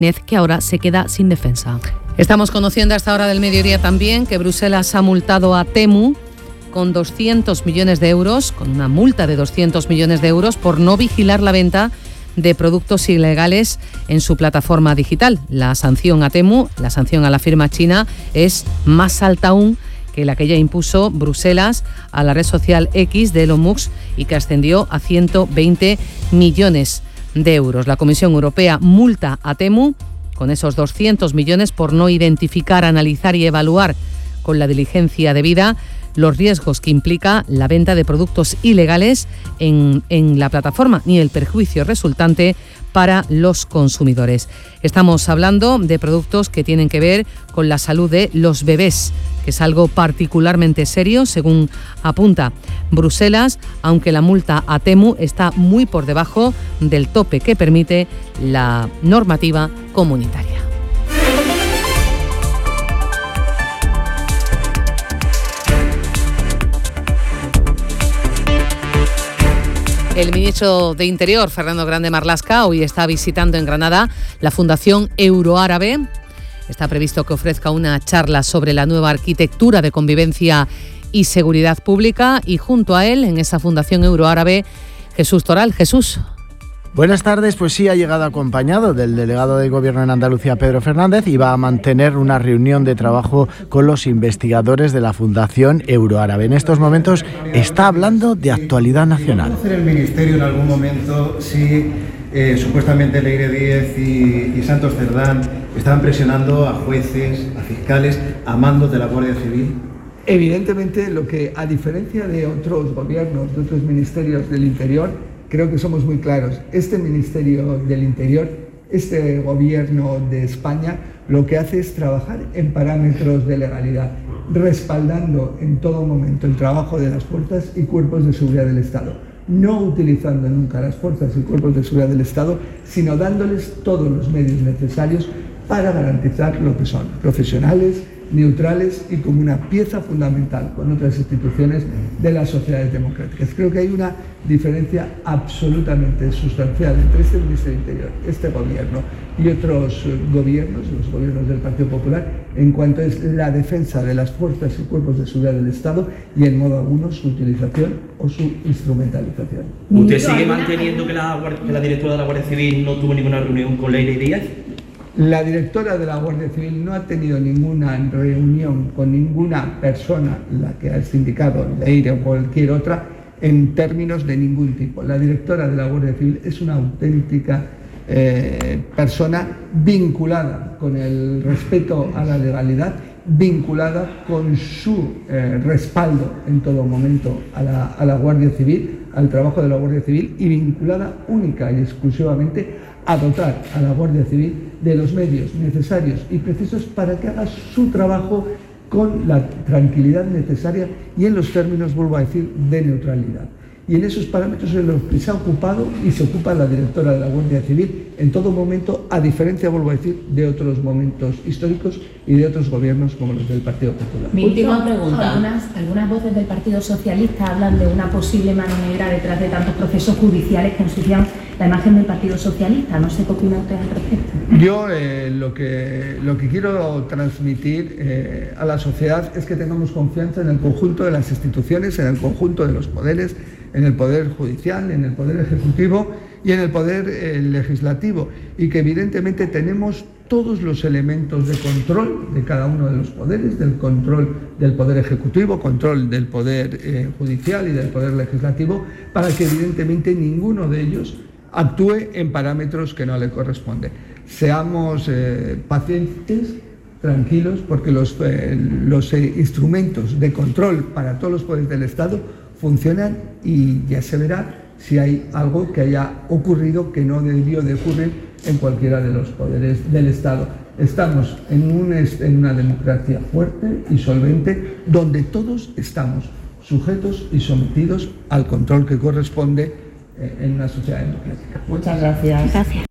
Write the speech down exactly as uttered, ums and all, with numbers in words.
que ahora se queda sin defensa. Estamos conociendo a esta hora del mediodía también que Bruselas ha multado a Temu con doscientos millones de euros, con una multa de doscientos millones de euros por no vigilar la venta de productos ilegales en su plataforma digital. La sanción a Temu, la sanción a la firma china, es más alta aún que la que ya impuso Bruselas a la red social X de Elon Musk y que ascendió a ciento veinte millones de euros. La Comisión Europea multa a Temu con esos doscientos millones por no identificar, analizar y evaluar con la diligencia debida los riesgos que implica la venta de productos ilegales en, en la plataforma ni el perjuicio resultante para los consumidores. Estamos hablando de productos que tienen que ver con la salud de los bebés, que es algo particularmente serio, según apunta Bruselas, aunque la multa a Temu está muy por debajo del tope que permite la normativa comunitaria. El ministro de Interior, Fernando Grande Marlaska, hoy está visitando en Granada la Fundación Euroárabe. Está previsto que ofrezca una charla sobre la nueva arquitectura de convivencia y seguridad pública y junto a él, en esa Fundación Euroárabe, Jesús Toral. Jesús. Buenas tardes, pues sí, ha llegado acompañado del delegado del Gobierno en Andalucía, Pedro Fernández, y va a mantener una reunión de trabajo con los investigadores de la Fundación Euroárabe. En estos momentos está hablando de actualidad nacional. ¿Conocer el Ministerio en algún momento si eh, supuestamente Leire Díez y, y Santos Cerdán estaban presionando a jueces, a fiscales, a mandos de la Guardia Civil? Evidentemente, lo que, a diferencia de otros gobiernos, de otros ministerios del Interior, creo que somos muy claros. Este Ministerio del Interior, este Gobierno de España, lo que hace es trabajar en parámetros de legalidad, respaldando en todo momento el trabajo de las fuerzas y cuerpos de seguridad del Estado. No utilizando nunca las fuerzas y cuerpos de seguridad del Estado, sino dándoles todos los medios necesarios para garantizar lo que son profesionales, neutrales y como una pieza fundamental con otras instituciones de las sociedades democráticas. Creo que hay una diferencia absolutamente sustancial entre este Ministerio del Interior, este gobierno y otros gobiernos, los gobiernos del Partido Popular, en cuanto es la defensa de las fuerzas y cuerpos de seguridad del Estado y en modo alguno su utilización o su instrumentalización. ¿Usted sigue manteniendo que la, que la directora de la Guardia Civil no tuvo ninguna reunión con Leire Díez? La directora de la Guardia Civil no ha tenido ninguna reunión con ninguna persona, la que ha indicado, Leire o cualquier otra, en términos de ningún tipo. La directora de la Guardia Civil es una auténtica eh, persona vinculada con el respeto a la legalidad, vinculada con su eh, respaldo en todo momento a la, a la Guardia Civil, al trabajo de la Guardia Civil y vinculada única y exclusivamente a dotar a la Guardia Civil de los medios necesarios y precisos para que haga su trabajo con la tranquilidad necesaria y en los términos, vuelvo a decir, de neutralidad. Y en esos parámetros en los que se ha ocupado y se ocupa la directora de la Guardia Civil en todo momento, a diferencia, vuelvo a decir, de otros momentos históricos y de otros gobiernos como los del Partido Popular. Mi última pregunta. Algunas, algunas voces del Partido Socialista hablan de una posible mano negra detrás de tantos procesos judiciales que ensucian la imagen del Partido Socialista. No sé qué opina usted al respecto. Yo eh, lo, que, lo que quiero transmitir eh, a la sociedad es que tengamos confianza en el conjunto de las instituciones, en el conjunto de los poderes, en el Poder Judicial, en el Poder Ejecutivo y en el Poder eh, Legislativo, y que evidentemente tenemos todos los elementos de control de cada uno de los poderes, del control del Poder Ejecutivo, control del Poder eh, Judicial y del Poder Legislativo, para que evidentemente ninguno de ellos actúe en parámetros que no le corresponden. Seamos eh, pacientes, tranquilos, porque los, eh, los eh, instrumentos de control para todos los poderes del Estado funcionan y ya se verá si hay algo que haya ocurrido que no debió de ocurrir en cualquiera de los poderes del Estado. Estamos en, un, en una democracia fuerte y solvente donde todos estamos sujetos y sometidos al control que corresponde en una sociedad democrática. Muchas gracias. Gracias.